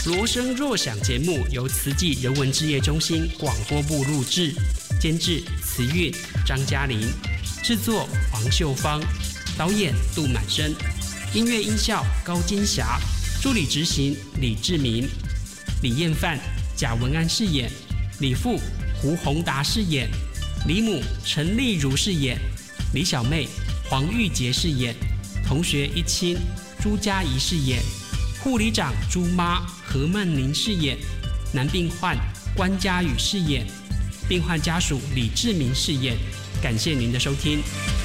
罗声若响节目由慈济人文志业中心广播部录制，监制慈韵、张嘉玲，制作黄秀芳，导演杜满生，音乐音效高金霞，助理执行李志明，李彦范、贾文安饰演，李富、胡宏达饰演，李母陈丽如饰演，李小妹黄玉洁饰演，同学一亲朱嘉怡饰演，护理长朱妈何曼宁饰演，男病患关嘉宇饰演，病患家属李志明饰演。感谢您的收听。